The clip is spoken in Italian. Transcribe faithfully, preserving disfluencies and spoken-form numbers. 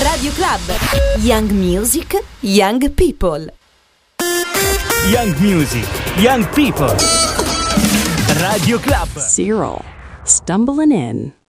Radio Club. Young Music, Young People. Young Music, Young People. Radio Club. Cyril, stumbling in.